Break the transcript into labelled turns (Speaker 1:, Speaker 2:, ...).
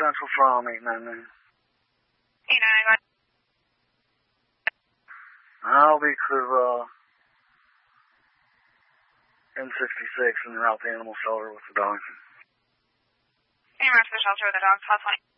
Speaker 1: Central from 899.
Speaker 2: 899.
Speaker 1: I'll be crew, M66 and route the animal shelter with the dogs.
Speaker 2: And route to the shelter with the dogs, hot 20.